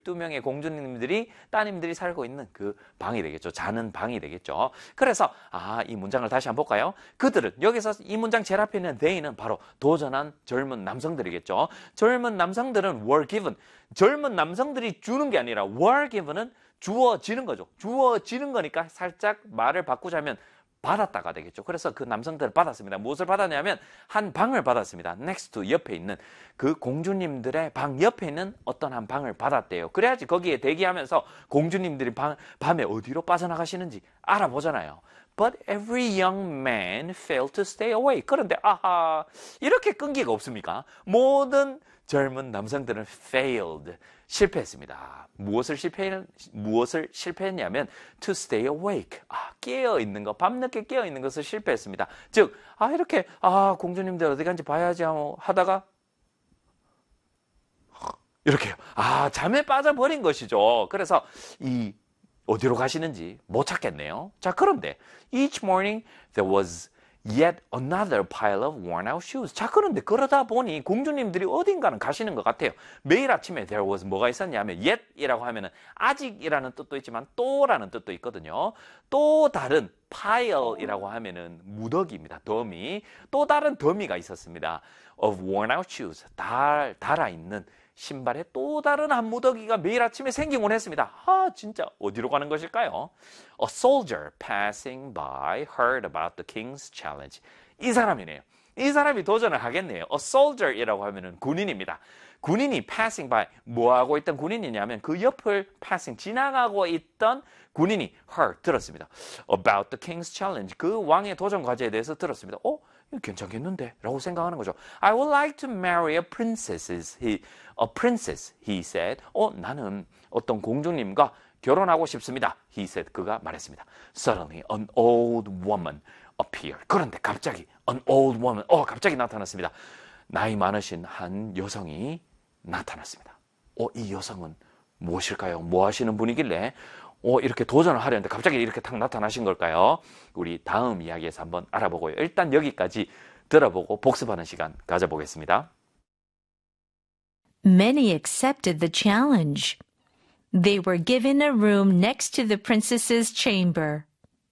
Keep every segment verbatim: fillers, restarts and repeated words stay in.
두 명의 공주님들이 따님들이 살고 있는 그 방이 되겠죠. 자는 방이 되겠죠. 그래서 아, 이 문장을 다시 한번 볼까요? 그들은 여기서 이 문장 제일 앞에 있는 they는 바로 도전한 젊은 남성들이겠죠. 젊은 남성들은 were given. 젊은 남성들이 주는 게 아니라 were given은 주어지는 거죠. 주어지는 거니까 살짝 말을 바꾸자면 받았다가 되겠죠. 그래서 그 남성들을 받았습니다. 무엇을 받았냐면 한 방을 받았습니다. next to 옆에 있는 그 공주님들의 방 옆에 있는 어떤 한 방을 받았대요. 그래야지 거기에 대기하면서 공주님들이 방, 밤에 어디로 빠져나가시는지 알아보잖아요. But every young man failed to stay awake. 그런데 아하, 이렇게 끈기가 없습니까? 모든 젊은 남성들은 failed, 실패했습니다. 무엇을 실패 무엇을 실패했냐면 to stay awake. 아, 깨어 있는 거, 밤늦게 깨어 있는 것을 실패했습니다. 즉, 아 이렇게 아 공주님들 어디 간지 봐야지 하다가 이렇게요. 아 잠에 빠져버린 것이죠. 그래서 이 어디로 가시는지 못 찾겠네요. 자, 그런데 each morning there was yet another pile of worn out shoes. 자, 그런데 그러다 보니 공주님들이 어딘가는 가시는 것 같아요. 매일 아침에 there was 뭐가 있었냐면 yet이라고 하면은 아직이라는 뜻도 있지만 또라는 뜻도 있거든요. 또 다른 pile이라고 하면은 무더기입니다. 더미. 또 다른 더미가 있었습니다. of worn out shoes. 달, 달아 있는 신발에 또 다른 한 무더기가 매일 아침에 생기곤 했습니다. 아, 진짜 어디로 가는 것일까요? A soldier passing by heard about the king's challenge. 이 사람이네요. 이 사람이 도전을 하겠네요. A soldier이라고 하면은 군인입니다. 군인이 passing by, 뭐 하고 있던 군인이냐면 그 옆을 passing, 지나가고 있던 군인이 heard, 들었습니다. About the king's challenge, 그 왕의 도전 과제에 대해서 들었습니다. 어? 이거 괜찮겠는데? 라고 생각하는 거죠. I would like to marry a princess, he, a princess, he said. 어, 나는 어떤 공주님과 결혼하고 싶습니다. He said, 그가 말했습니다. Suddenly, an old woman appeared. 그런데 갑자기, an old woman, 어, 갑자기 나타났습니다. 나이 많으신 한 여성이 나타났습니다. 어, 이 여성은 무엇일까요? 뭐 하시는 분이길래 어, 이렇게 도전을 하려는데 갑자기 이렇게 탁 나타나신 걸까요? 우리 다음 이야기에서 한번 알아보고요. 일단 여기까지 들어보고 복습하는 시간 가져보겠습니다. Many accepted the challenge. They were given a room next to the princess's chamber.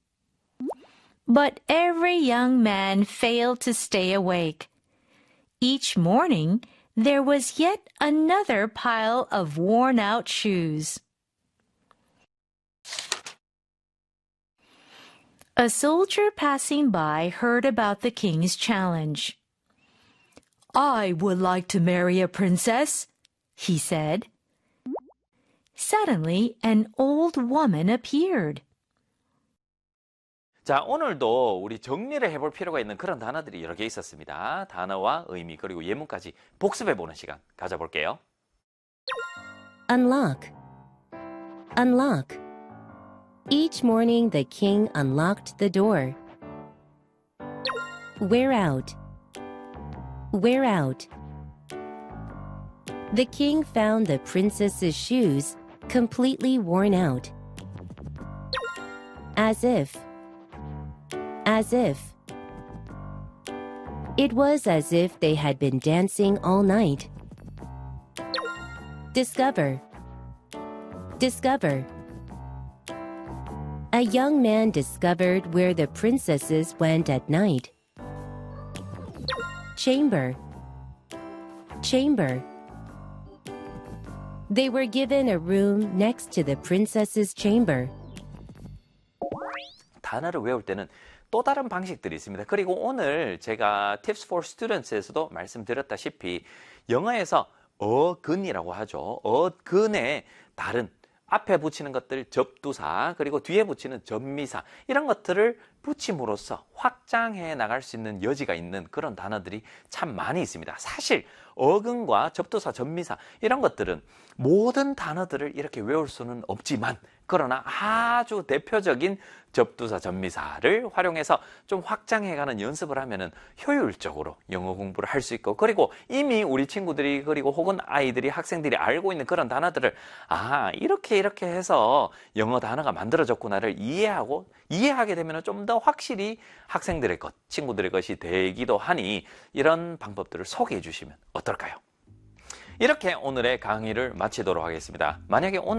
But every young man failed to stay awake. Each morning, there was yet another pile of worn-out shoes. A soldier passing by heard about the king's challenge. I would like to marry a princess, he said. Suddenly, an old woman appeared. 자, 오늘도 우리 정리를 해볼 필요가 있는 그런 단어들이 여러 개 있었습니다. 단어와 의미 그리고 예문까지 복습해보는 시간 가져볼게요. Unlock. Unlock. Each morning the king unlocked the door. Wear out. Wear out. The king found the princess's shoes completely worn out. As if. As if. It was as if they had been dancing all night. Discover. Discover. A young man discovered where the princesses went at night. Chamber. Chamber. They were given a room next to the princess's chamber. 단어를 외울 때는 또 다른 방식들이 있습니다. 그리고 오늘 제가 Tips for Students에서도 말씀드렸다시피 영어에서 어근이라고 하죠. 어근에 다른 앞에 붙이는 것들 접두사 그리고 뒤에 붙이는 접미사 이런 것들을 붙임으로써 확장해 나갈 수 있는 여지가 있는 그런 단어들이 참 많이 있습니다. 사실 어근과 접두사, 접미사 이런 것들은 모든 단어들을 이렇게 외울 수는 없지만 그러나 아주 대표적인 접두사, 접미사를 활용해서 좀 확장해가는 연습을 하면은 효율적으로 영어 공부를 할 수 있고 그리고 이미 우리 친구들이 그리고 혹은 아이들이 학생들이 알고 있는 그런 단어들을 아 이렇게 이렇게 해서 영어 단어가 만들어졌구나를 이해하고 이해하게 되면 좀 더 확실히 학생들의 것, 친구들의 것이 되기도 하니 이런 방법들을 소개해 주시면 어떨까요? 이렇게 오늘의 강의를 마치도록 하겠습니다. 만약에 오늘